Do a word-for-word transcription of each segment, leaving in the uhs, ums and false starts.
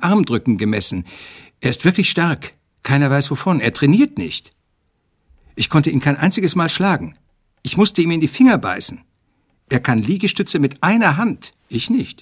Armdrücken gemessen. Er ist wirklich stark. Keiner weiß wovon. Er trainiert nicht. Ich konnte ihn kein einziges Mal schlagen. Ich musste ihm in die Finger beißen. Er kann Liegestütze mit einer Hand. Ich nicht.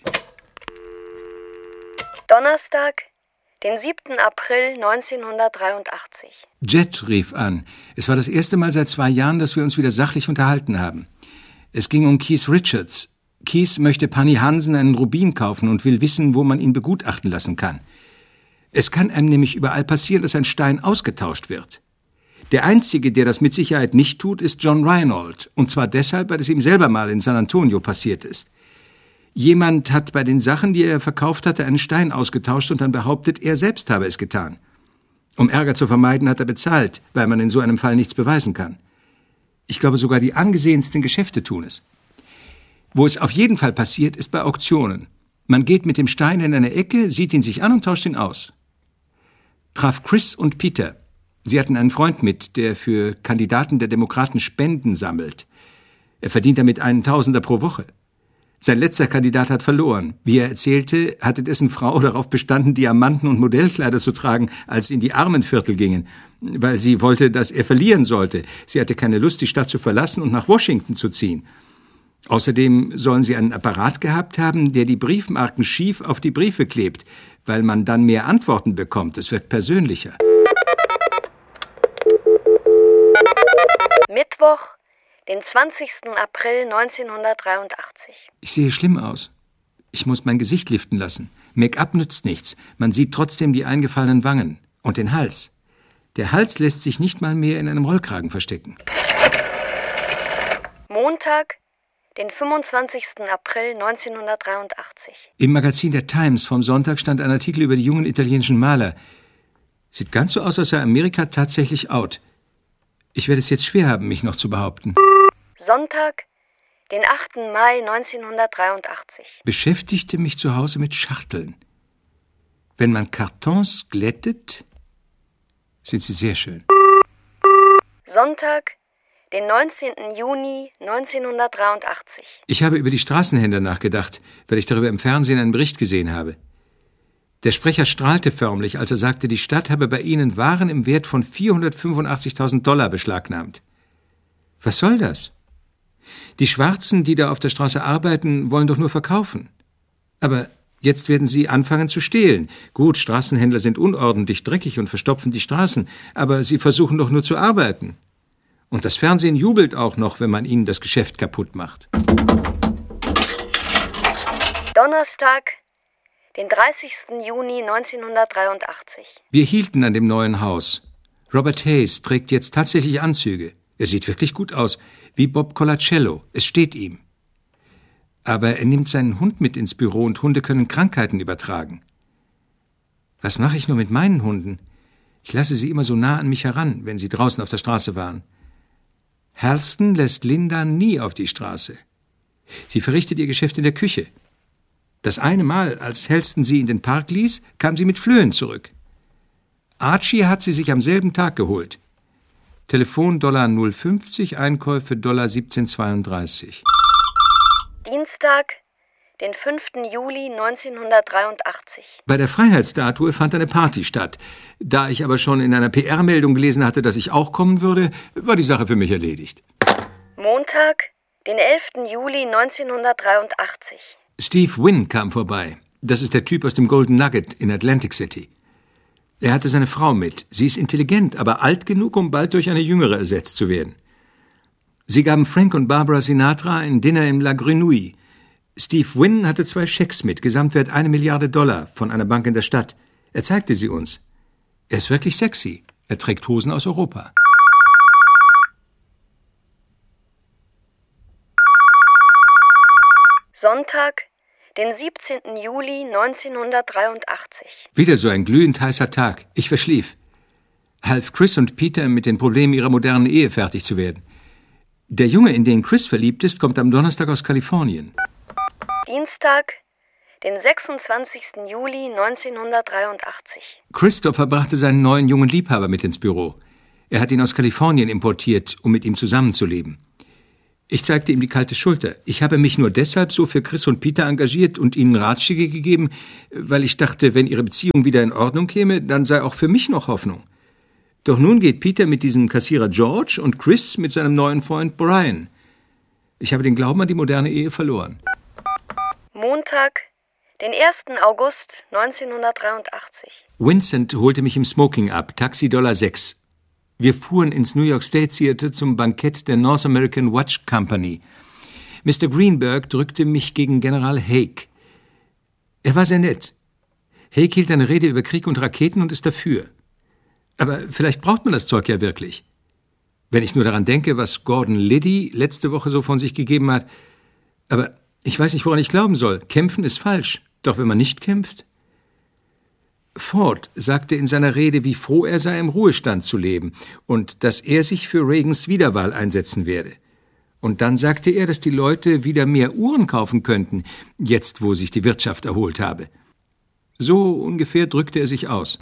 Donnerstag, den siebten April neunzehnhundertdreiundachtzig. Jet rief an. Es war das erste Mal seit zwei Jahren, dass wir uns wieder sachlich unterhalten haben. Es ging um Keith Richards. Keith möchte Panny Hansen einen Rubin kaufen und will wissen, wo man ihn begutachten lassen kann. Es kann einem nämlich überall passieren, dass ein Stein ausgetauscht wird. Der Einzige, der das mit Sicherheit nicht tut, ist John Reinold. Und zwar deshalb, weil es ihm selber mal in San Antonio passiert ist. Jemand hat bei den Sachen, die er verkauft hatte, einen Stein ausgetauscht und dann behauptet, er selbst habe es getan. Um Ärger zu vermeiden, hat er bezahlt, weil man in so einem Fall nichts beweisen kann. Ich glaube, sogar die angesehensten Geschäfte tun es. Wo es auf jeden Fall passiert, ist bei Auktionen. Man geht mit dem Stein in eine Ecke, sieht ihn sich an und tauscht ihn aus. Traf Chris und Peter. Sie hatten einen Freund mit, der für Kandidaten der Demokraten Spenden sammelt. Er verdient damit einen Tausender pro Woche. Sein letzter Kandidat hat verloren. Wie er erzählte, hatte dessen Frau darauf bestanden, Diamanten und Modellkleider zu tragen, als sie in die Armenviertel gingen, weil sie wollte, dass er verlieren sollte. Sie hatte keine Lust, die Stadt zu verlassen und nach Washington zu ziehen. Außerdem sollen sie einen Apparat gehabt haben, der die Briefmarken schief auf die Briefe klebt, weil man dann mehr Antworten bekommt. Es wird persönlicher. Mittwoch, den zwanzigsten April neunzehnhundertdreiundachtzig. Ich sehe schlimm aus. Ich muss mein Gesicht liften lassen. Make-up nützt nichts. Man sieht trotzdem die eingefallenen Wangen. Und den Hals. Der Hals lässt sich nicht mal mehr in einem Rollkragen verstecken. Montag, den fünfundzwanzigsten April neunzehnhundertdreiundachtzig. Im Magazin der Times vom Sonntag stand ein Artikel über die jungen italienischen Maler. Sieht ganz so aus, als sei Amerika tatsächlich out. Ich werde es jetzt schwer haben, mich noch zu behaupten. Sonntag, den achten Mai neunzehnhundertdreiundachtzig. Beschäftigte mich zu Hause mit Schachteln. Wenn man Kartons glättet, sind sie sehr schön. Sonntag, den neunzehnten Juni neunzehnhundertdreiundachtzig. Ich habe über die Straßenhändler nachgedacht, weil ich darüber im Fernsehen einen Bericht gesehen habe. Der Sprecher strahlte förmlich, als er sagte, die Stadt habe bei ihnen Waren im Wert von vierhundertfünfundachtzigtausend Dollar beschlagnahmt. Was soll das? Die Schwarzen, die da auf der Straße arbeiten, wollen doch nur verkaufen. Aber jetzt werden sie anfangen zu stehlen. Gut, Straßenhändler sind unordentlich, dreckig und verstopfen die Straßen, aber sie versuchen doch nur zu arbeiten. Und das Fernsehen jubelt auch noch, wenn man ihnen das Geschäft kaputt macht. Donnerstag, den dreißigsten Juni neunzehnhundertdreiundachtzig. Wir hielten an dem neuen Haus. Robert Hayes trägt jetzt tatsächlich Anzüge. Er sieht wirklich gut aus, wie Bob Colacello. Es steht ihm. Aber er nimmt seinen Hund mit ins Büro und Hunde können Krankheiten übertragen. Was mache ich nur mit meinen Hunden? Ich lasse sie immer so nah an mich heran, wenn sie draußen auf der Straße waren. Halston lässt Linda nie auf die Straße. Sie verrichtet ihr Geschäft in der Küche. Das eine Mal, als Halston sie in den Park ließ, kam sie mit Flöhen zurück. Archie hat sie sich am selben Tag geholt. Telefon Dollar null fünfzig, Einkäufe Dollar siebzehn zweiunddreißig. Dienstag, den fünften Juli neunzehnhundertdreiundachtzig. Bei der Freiheitsstatue fand eine Party statt. Da ich aber schon in einer P R-Meldung gelesen hatte, dass ich auch kommen würde, war die Sache für mich erledigt. Montag, den elften Juli neunzehnhundertdreiundachtzig. Steve Wynn kam vorbei. Das ist der Typ aus dem Golden Nugget in Atlantic City. Er hatte seine Frau mit. Sie ist intelligent, aber alt genug, um bald durch eine jüngere ersetzt zu werden. Sie gaben Frank und Barbara Sinatra ein Dinner im La Grenouille. Steve Wynn hatte zwei Schecks mit, Gesamtwert eine Milliarde Dollar, von einer Bank in der Stadt. Er zeigte sie uns. Er ist wirklich sexy. Er trägt Hosen aus Europa. Sonntag, den siebzehnten Juli neunzehnhundertdreiundachtzig. Wieder so ein glühend heißer Tag. Ich verschlief. Half Chris und Peter mit den Problemen ihrer modernen Ehe fertig zu werden. Der Junge, in den Chris verliebt ist, kommt am Donnerstag aus Kalifornien. Dienstag, den sechsundzwanzigsten Juli neunzehnhundertdreiundachtzig. Christopher brachte seinen neuen jungen Liebhaber mit ins Büro. Er hat ihn aus Kalifornien importiert, um mit ihm zusammenzuleben. Ich zeigte ihm die kalte Schulter. Ich habe mich nur deshalb so für Chris und Peter engagiert und ihnen Ratschläge gegeben, weil ich dachte, wenn ihre Beziehung wieder in Ordnung käme, dann sei auch für mich noch Hoffnung. Doch nun geht Peter mit diesem Kassierer George und Chris mit seinem neuen Freund Brian. Ich habe den Glauben an die moderne Ehe verloren. Montag, den ersten August neunzehnhundertdreiundachtzig. Vincent holte mich im Smoking ab, Taxi Dollar sechs. Wir fuhren ins New York State Theater zum Bankett der North American Watch Company. Mister Greenberg drückte mich gegen General Haig. Er war sehr nett. Haig hielt eine Rede über Krieg und Raketen und ist dafür. Aber vielleicht braucht man das Zeug ja wirklich. Wenn ich nur daran denke, was Gordon Liddy letzte Woche so von sich gegeben hat. Aber ich weiß nicht, woran ich glauben soll. Kämpfen ist falsch. Doch wenn man nicht kämpft... Ford sagte in seiner Rede, wie froh er sei, im Ruhestand zu leben und dass er sich für Reagans Wiederwahl einsetzen werde. Und dann sagte er, dass die Leute wieder mehr Uhren kaufen könnten, jetzt wo sich die Wirtschaft erholt habe. So ungefähr drückte er sich aus.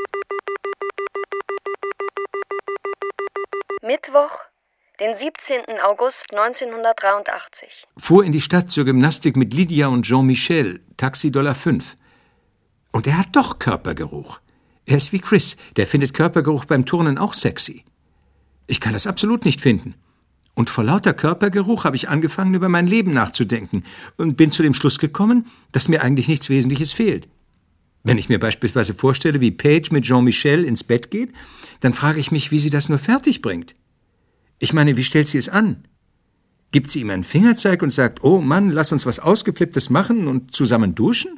Mittwoch, den siebzehnten August neunzehnhundertdreiundachtzig. Fuhr in die Stadt zur Gymnastik mit Lydia und Jean-Michel, Taxi Dollar fünf. Und er hat doch Körpergeruch. Er ist wie Chris, der findet Körpergeruch beim Turnen auch sexy. Ich kann das absolut nicht finden. Und vor lauter Körpergeruch habe ich angefangen, über mein Leben nachzudenken und bin zu dem Schluss gekommen, dass mir eigentlich nichts Wesentliches fehlt. Wenn ich mir beispielsweise vorstelle, wie Paige mit Jean-Michel ins Bett geht, dann frage ich mich, wie sie das nur fertig bringt. Ich meine, wie stellt sie es an? Gibt sie ihm einen Fingerzeig und sagt, oh Mann, lass uns was Ausgeflipptes machen und zusammen duschen?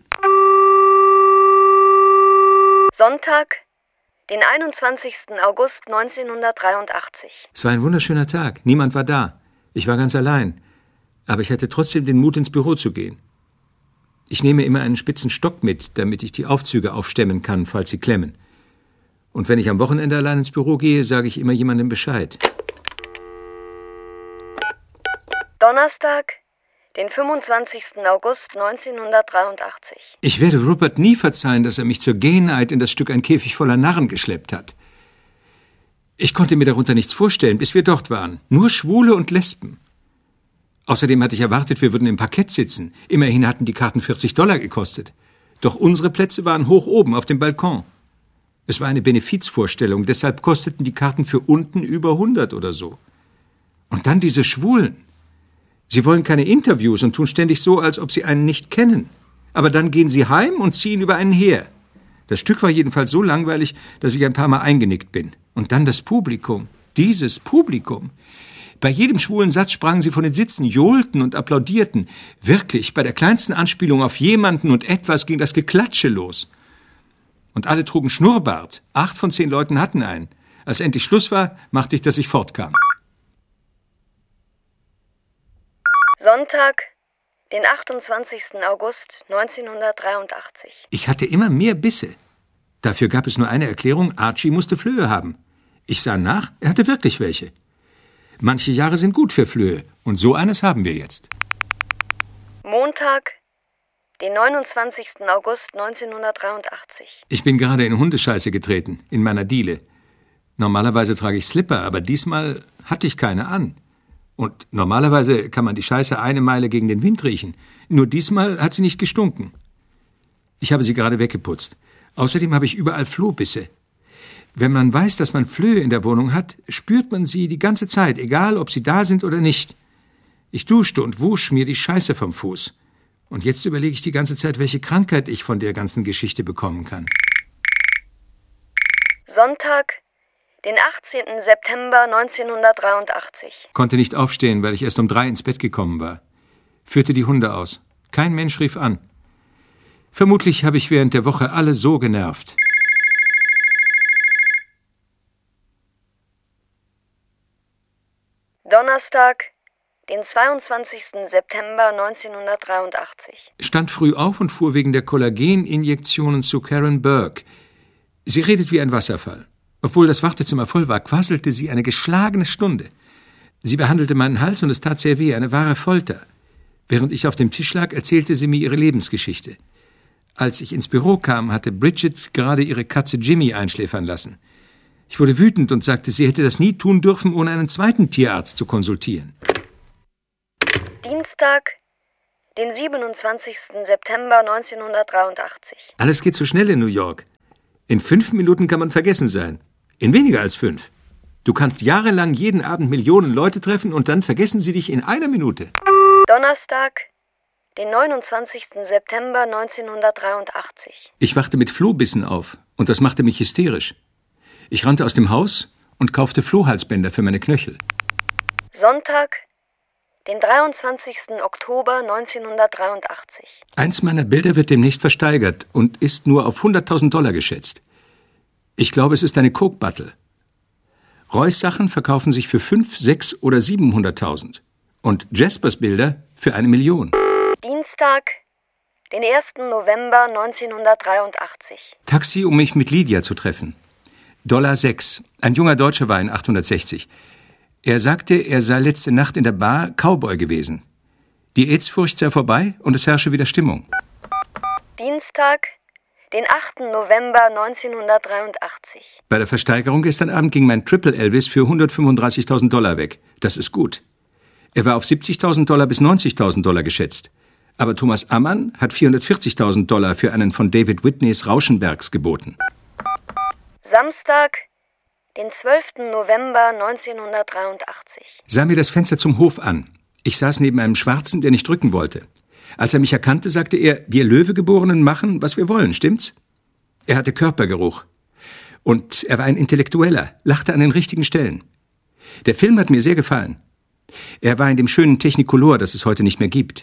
Sonntag, den einundzwanzigsten August neunzehnhundertdreiundachtzig. Es war ein wunderschöner Tag. Niemand war da. Ich war ganz allein. Aber ich hatte trotzdem den Mut, ins Büro zu gehen. Ich nehme immer einen spitzen Stock mit, damit ich die Aufzüge aufstemmen kann, falls sie klemmen. Und wenn ich am Wochenende allein ins Büro gehe, sage ich immer jemandem Bescheid. Donnerstag, den fünfundzwanzigsten August neunzehnhundertdreiundachtzig. Ich werde Rupert nie verzeihen, dass er mich zur Gay Night in das Stück Ein Käfig voller Narren geschleppt hat. Ich konnte mir darunter nichts vorstellen, bis wir dort waren. Nur Schwule und Lesben. Außerdem hatte ich erwartet, wir würden im Parkett sitzen. Immerhin hatten die Karten vierzig Dollar gekostet. Doch unsere Plätze waren hoch oben auf dem Balkon. Es war eine Benefizvorstellung, deshalb kosteten die Karten für unten über hundert oder so. Und dann diese Schwulen. Sie wollen keine Interviews und tun ständig so, als ob sie einen nicht kennen. Aber dann gehen sie heim und ziehen über einen her. Das Stück war jedenfalls so langweilig, dass ich ein paar Mal eingenickt bin. Und dann das Publikum. Dieses Publikum. Bei jedem schwulen Satz sprangen sie von den Sitzen, johlten und applaudierten. Wirklich, bei der kleinsten Anspielung auf jemanden und etwas ging das Geklatsche los. Und alle trugen Schnurrbart. Acht von zehn Leuten hatten einen. Als endlich Schluss war, machte ich, dass ich fortkam. Sonntag, den achtundzwanzigsten August neunzehnhundertdreiundachtzig. Ich hatte immer mehr Bisse. Dafür gab es nur eine Erklärung, Archie musste Flöhe haben. Ich sah nach, er hatte wirklich welche. Manche Jahre sind gut für Flöhe und so eines haben wir jetzt. Montag, den neunundzwanzigsten August neunzehnhundertdreiundachtzig. Ich bin gerade in Hundescheiße getreten, in meiner Diele. Normalerweise trage ich Slipper, aber diesmal hatte ich keine an. Und normalerweise kann man die Scheiße eine Meile gegen den Wind riechen. Nur diesmal hat sie nicht gestunken. Ich habe sie gerade weggeputzt. Außerdem habe ich überall Flohbisse. Wenn man weiß, dass man Flöhe in der Wohnung hat, spürt man sie die ganze Zeit, egal ob sie da sind oder nicht. Ich duschte und wusch mir die Scheiße vom Fuß. Und jetzt überlege ich die ganze Zeit, welche Krankheit ich von der ganzen Geschichte bekommen kann. Sonntag, den achtzehnten September neunzehnhundertdreiundachtzig. Konnte nicht aufstehen, weil ich erst um drei ins Bett gekommen war. Führte die Hunde aus. Kein Mensch rief an. Vermutlich habe ich während der Woche alle so genervt. Donnerstag, den zweiundzwanzigsten September neunzehnhundertdreiundachtzig. Stand früh auf und fuhr wegen der Kollageninjektionen zu Karen Burke. Sie redet wie ein Wasserfall. Obwohl das Wartezimmer voll war, quasselte sie eine geschlagene Stunde. Sie behandelte meinen Hals und es tat sehr weh, eine wahre Folter. Während ich auf dem Tisch lag, erzählte sie mir ihre Lebensgeschichte. Als ich ins Büro kam, hatte Bridget gerade ihre Katze Jimmy einschläfern lassen. Ich wurde wütend und sagte, sie hätte das nie tun dürfen, ohne einen zweiten Tierarzt zu konsultieren. Dienstag, den siebenundzwanzigsten September neunzehnhundertdreiundachtzig. Alles geht so schnell in New York. In fünf Minuten kann man vergessen sein. In weniger als fünf. Du kannst jahrelang jeden Abend Millionen Leute treffen und dann vergessen sie dich in einer Minute. Donnerstag, den neunundzwanzigsten September neunzehnhundertdreiundachtzig. Ich wachte mit Flohbissen auf und das machte mich hysterisch. Ich rannte aus dem Haus und kaufte Flohhalsbänder für meine Knöchel. Sonntag, den dreiundzwanzigsten Oktober neunzehnhundertdreiundachtzig. Eins meiner Bilder wird demnächst versteigert und ist nur auf hunderttausend Dollar geschätzt. Ich glaube, es ist eine Coke-Bottle. Roys Sachen verkaufen sich für fünf, sechs oder siebenhunderttausend und Jaspers Bilder für eine Million. Dienstag, den ersten November neunzehnhundertdreiundachtzig. Taxi, um mich mit Lydia zu treffen. Dollar sechs. Ein junger Deutscher war in achthundertsechzig. Er sagte, er sei letzte Nacht in der Bar Cowboy gewesen. Die Aids-Furcht sei vorbei und es herrsche wieder Stimmung. Dienstag, den achten November neunzehnhundertdreiundachtzig. Bei der Versteigerung gestern Abend ging mein Triple Elvis für hundertfünfunddreißigtausend Dollar weg. Das ist gut. Er war auf siebzigtausend Dollar bis neunzigtausend Dollar geschätzt. Aber Thomas Ammann hat vierhundertvierzigtausend Dollar für einen von David Whitneys Rauschenbergs geboten. Samstag, den zwölften November neunzehnhundertdreiundachtzig. Sah mir das Fenster zum Hof an. Ich saß neben einem Schwarzen, der nicht drücken wollte. Als er mich erkannte, sagte er, wir Löwegeborenen machen, was wir wollen, stimmt's? Er hatte Körpergeruch. Und er war ein Intellektueller, lachte an den richtigen Stellen. Der Film hat mir sehr gefallen. Er war in dem schönen Technicolor, das es heute nicht mehr gibt.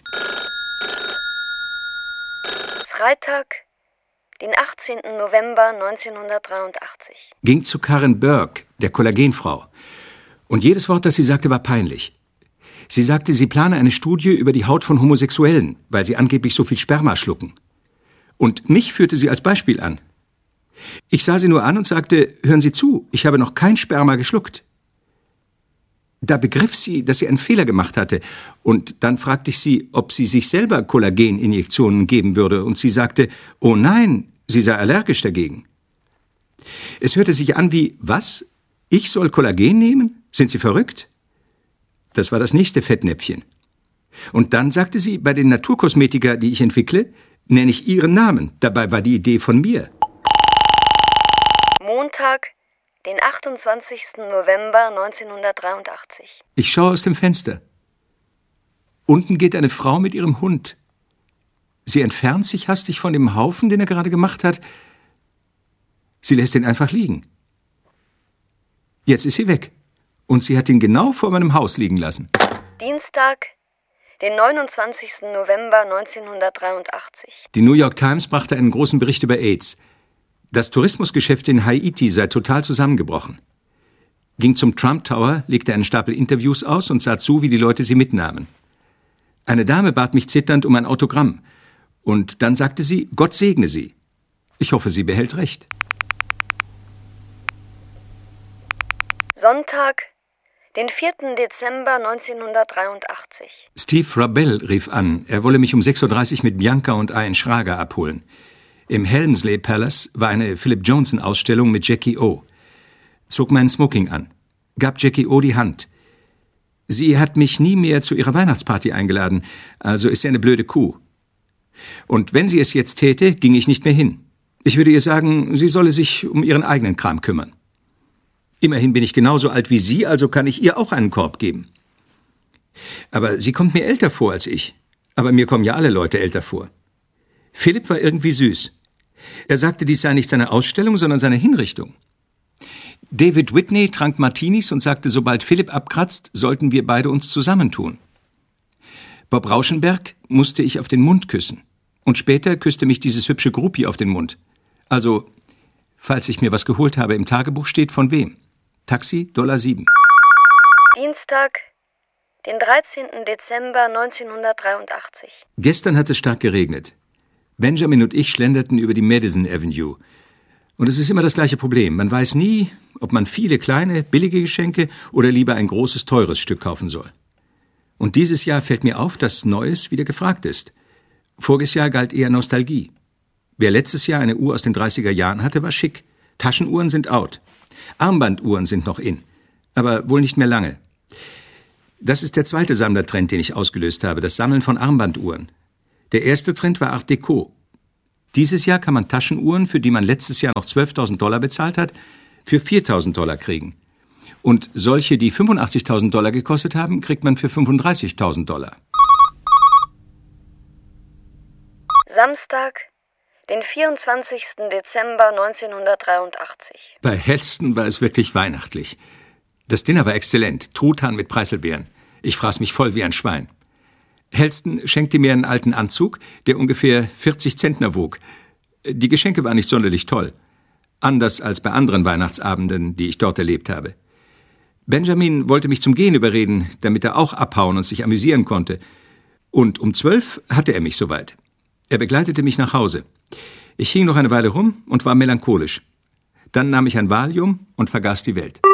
Freitag, den achtzehnten November neunzehnhundertdreiundachtzig. Ging zu Karen Burke, der Kollagenfrau. Und jedes Wort, das sie sagte, war peinlich. Sie sagte, sie plane eine Studie über die Haut von Homosexuellen, weil sie angeblich so viel Sperma schlucken. Und mich führte sie als Beispiel an. Ich sah sie nur an und sagte, hören Sie zu, ich habe noch kein Sperma geschluckt. Da begriff sie, dass sie einen Fehler gemacht hatte. Und dann fragte ich sie, ob sie sich selber Kollageninjektionen geben würde. Und sie sagte, oh nein, sie sei allergisch dagegen. Es hörte sich an wie, was? Ich soll Kollagen nehmen? Sind Sie verrückt? Das war das nächste Fettnäpfchen. Und dann sagte sie, bei den Naturkosmetika, die ich entwickle, nenne ich ihren Namen. Dabei war die Idee von mir. Montag, den achtundzwanzigsten November neunzehnhundertdreiundachtzig. Ich schaue aus dem Fenster. Unten geht eine Frau mit ihrem Hund. Sie entfernt sich hastig von dem Haufen, den er gerade gemacht hat. Sie lässt ihn einfach liegen. Jetzt ist sie weg. Und sie hat ihn genau vor meinem Haus liegen lassen. Dienstag, den neunundzwanzigsten November neunzehnhundertdreiundachtzig. Die New York Times brachte einen großen Bericht über AIDS. Das Tourismusgeschäft in Haiti sei total zusammengebrochen. Ging zum Trump Tower, legte einen Stapel Interviews aus und sah zu, wie die Leute sie mitnahmen. Eine Dame bat mich zitternd um ein Autogramm. Und dann sagte sie, Gott segne sie. Ich hoffe, sie behält recht. Sonntag, den vierten Dezember neunzehnhundertdreiundachtzig. Steve Rabell rief an, er wolle mich um sechs Uhr dreißig mit Bianca und Ian Schrager abholen. Im Helmsley Palace war eine Philip Johnson-Ausstellung mit Jackie O. Zog meinen Smoking an, gab Jackie O die Hand. Sie hat mich nie mehr zu ihrer Weihnachtsparty eingeladen, also ist sie eine blöde Kuh. Und wenn sie es jetzt täte, ging ich nicht mehr hin. Ich würde ihr sagen, sie solle sich um ihren eigenen Kram kümmern. Immerhin bin ich genauso alt wie sie, also kann ich ihr auch einen Korb geben. Aber sie kommt mir älter vor als ich. Aber mir kommen ja alle Leute älter vor. Philipp war irgendwie süß. Er sagte, dies sei nicht seine Ausstellung, sondern seine Hinrichtung. David Whitney trank Martinis und sagte, sobald Philipp abkratzt, sollten wir beide uns zusammentun. Bob Rauschenberg musste ich auf den Mund küssen. Und später küsste mich dieses hübsche Groupie auf den Mund. Also, falls ich mir was geholt habe, im Tagebuch steht von wem. Taxi, Dollar sieben. Dienstag, den dreizehnten Dezember neunzehnhundertdreiundachtzig. Gestern hat es stark geregnet. Benjamin und ich schlenderten über die Madison Avenue. Und es ist immer das gleiche Problem. Man weiß nie, ob man viele kleine, billige Geschenke oder lieber ein großes, teures Stück kaufen soll. Und dieses Jahr fällt mir auf, dass Neues wieder gefragt ist. Voriges Jahr galt eher Nostalgie. Wer letztes Jahr eine Uhr aus den dreißiger Jahren hatte, war schick. Taschenuhren sind out. Armbanduhren sind noch in. Aber wohl nicht mehr lange. Das ist der zweite Sammlertrend, den ich ausgelöst habe, das Sammeln von Armbanduhren. Der erste Trend war Art Deco. Dieses Jahr kann man Taschenuhren, für die man letztes Jahr noch zwölftausend Dollar bezahlt hat, für viertausend Dollar kriegen. Und solche, die fünfundachtzigtausend Dollar gekostet haben, kriegt man für fünfunddreißigtausend Dollar. Samstag, den vierundzwanzigsten Dezember neunzehnhundertdreiundachtzig. Bei Helston war es wirklich weihnachtlich. Das Dinner war exzellent, Truthahn mit Preiselbeeren. Ich fraß mich voll wie ein Schwein. Helston schenkte mir einen alten Anzug, der ungefähr vierzig Zentner wog. Die Geschenke waren nicht sonderlich toll. Anders als bei anderen Weihnachtsabenden, die ich dort erlebt habe. Benjamin wollte mich zum Gehen überreden, damit er auch abhauen und sich amüsieren konnte. Und um zwölf hatte er mich soweit. Er begleitete mich nach Hause. Ich hing noch eine Weile rum und war melancholisch. Dann nahm ich ein Valium und vergaß die Welt.